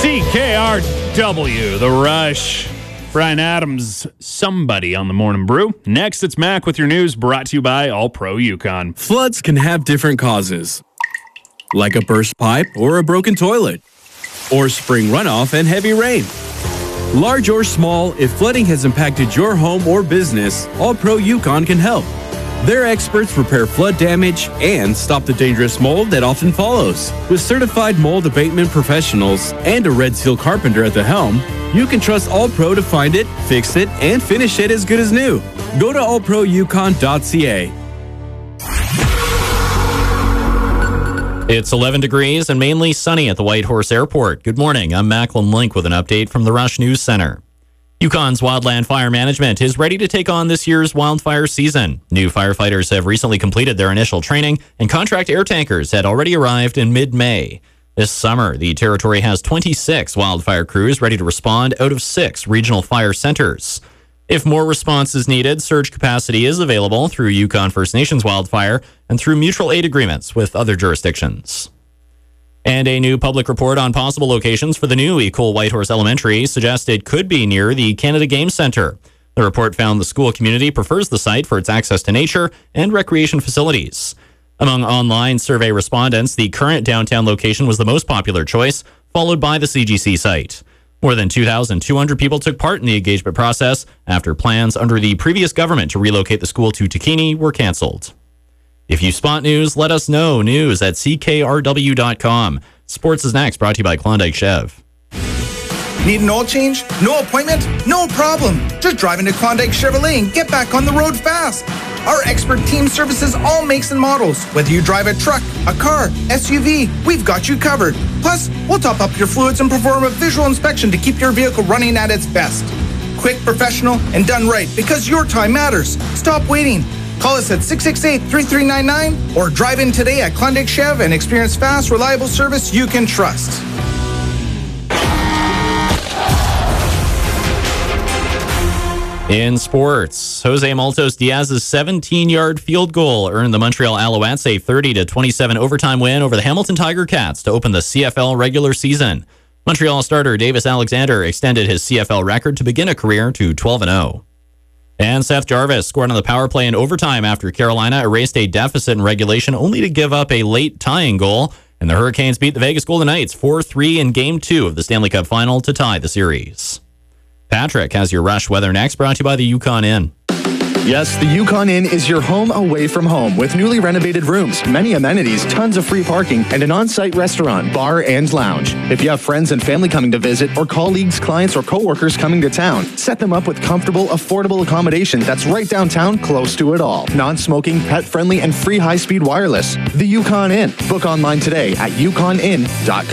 CKRW, The Rush. Brian Adams, Somebody on the Morning Brew. Next, it's Mac with your news, brought to you by All Pro Yukon. Floods can have different causes, like a burst pipe or a broken toilet, or spring runoff and heavy rain. Large or small, if flooding has impacted your home or business, All Pro Yukon can help. Their experts repair flood damage and stop the dangerous mold that often follows. With certified mold abatement professionals and a Red Seal carpenter at the helm, you can trust All Pro to find it, fix it, and finish it as good as new. Go to allproyukon.ca. It's 11 degrees and mainly sunny at the Whitehorse Airport. Good morning. I'm Macklin Link with an update from the Rush News Center. Yukon's Wildland Fire Management is ready to take on this year's wildfire season. New firefighters have recently completed their initial training, and contract air tankers had already arrived in mid-May. This summer, the territory has 26 wildfire crews ready to respond out of 6 regional fire centers. If more response is needed, surge capacity is available through Yukon First Nations Wildfire and through mutual aid agreements with other jurisdictions. And a new public report on possible locations for the new Ecole Whitehorse Elementary suggests it could be near the Canada Game Centre. The report found the school community prefers the site for its access to nature and recreation facilities. Among online survey respondents, the current downtown location was the most popular choice, followed by the CGC site. More than 2,200 people took part in the engagement process after plans under the previous government to relocate the school to Takini were cancelled. If you spot news, let us know. News at ckrw.com. Sports is next, brought to you by Klondike Chev. Need an oil change? No appointment? No problem. Just drive into Klondike Chevrolet and get back on the road fast. Our expert team services all makes and models. Whether you drive a truck, a car, SUV, we've got you covered. Plus, we'll top up your fluids and perform a visual inspection to keep your vehicle running at its best. Quick, professional, and done right, because your time matters. Stop waiting. Call us at 668-3399 or drive in today at Klondike Chev and experience fast, reliable service you can trust. In sports, Jose Maltos Diaz's 17-yard field goal earned the Montreal Alouettes a 30-27 overtime win over the Hamilton Tiger Cats to open the CFL regular season. Montreal starter Davis Alexander extended his CFL record to begin a career to 12-0. And Seth Jarvis scored on the power play in overtime after Carolina erased a deficit in regulation only to give up a late tying goal. And the Hurricanes beat the Vegas Golden Knights 4-3 in Game 2 of the Stanley Cup Final to tie the series. Patrick has your Rush weather next, brought to you by the Yukon Inn. Yes, the Yukon Inn is your home away from home with newly renovated rooms, many amenities, tons of free parking, and an on-site restaurant, bar, and lounge. If you have friends and family coming to visit or colleagues, clients, or coworkers coming to town, set them up with comfortable, affordable accommodation that's right downtown, close to it all. Non-smoking, pet-friendly, and free high-speed wireless. The Yukon Inn. Book online today at yukoninn.com.